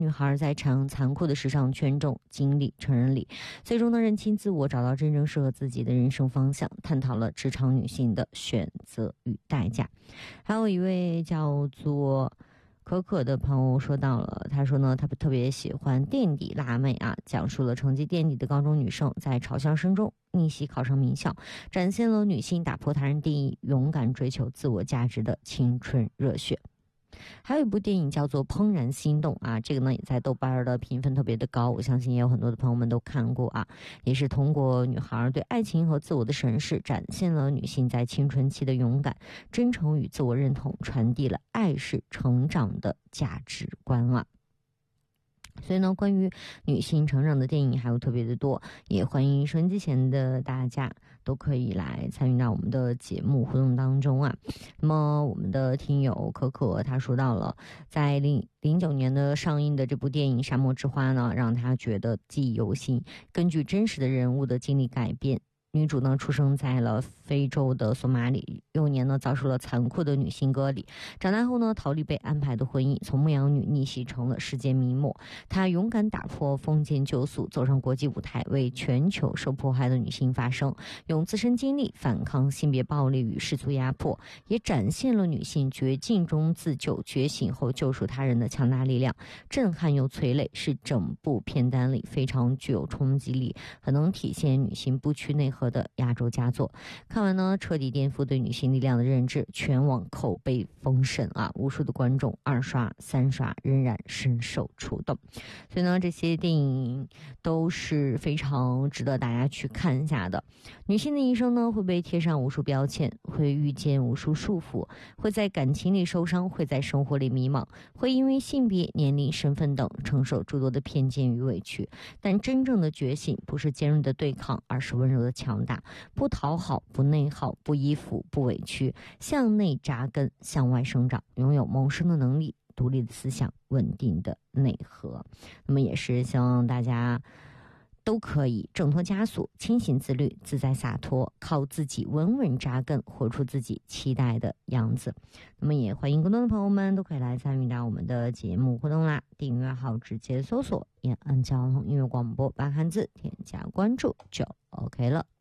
女孩在场残酷的时尚圈中经历成人礼，最终呢认清自我，找到真正适合自己的人生方向，探讨了职场女性的选择与代价。还有一位叫做可可的朋友说到了，他说呢，他特别喜欢垫底辣妹啊，讲述了成绩垫底的高中女生在嘲笑声中逆袭考上名校，展现了女性打破他人定义，勇敢追求自我价值的青春热血。还有一部电影叫做《怦然心动》啊，这个呢也在豆瓣的评分特别的高，我相信也有很多的朋友们都看过啊，也是通过女孩对爱情和自我的审视，展现了女性在青春期的勇敢、真诚与自我认同，传递了爱是成长的价值观啊。所以呢，关于女性成长的电影还有特别的多，也欢迎收音机前的大家都可以来参与到我们的节目互动当中啊。那么我们的听友可可他说到了，在2009年的上映的这部电影《沙漠之花》呢，让他觉得记忆犹新，根据真实的人物的经历改编。女主呢出生在了非洲的索马里，幼年呢遭受了残酷的女性割礼，长大后呢逃离被安排的婚姻，从牧羊女逆袭成了世界名模。她勇敢打破封建旧俗，走上国际舞台，为全球受迫害的女性发声，用自身经历反抗性别暴力与世俗压迫，也展现了女性绝境中自救、觉醒后救赎他人的强大力量，震撼又催泪，是整部片单里非常具有冲击力，很能体现女性不屈内核的亚洲佳作。看完呢，彻底颠覆对女性力量的认知，全网口碑封神啊！无数的观众2刷3刷仍然深受触动。所以呢，这些电影都是非常值得大家去看一下的。女性的一生呢，会被贴上无数标签，会遇见无数束缚，会在感情里受伤，会在生活里迷茫，会因为性别、年龄、身份等承受诸多的偏见与委屈。但真正的觉醒不是尖锐的对抗，而是温柔的强大，不讨好，不内耗，不依附，不委屈，向内扎根，向外生长，拥有谋生的能力，独立的思想，稳定的内核。那么也是希望大家都可以挣脱枷锁，清醒自律，自在洒脱，靠自己稳稳扎根，活出自己期待的样子。那么也欢迎更多的朋友们都可以来参与到我们的节目互动啦，订阅号直接搜索延安交通音乐广播8汉字，添加关注就 OK 了。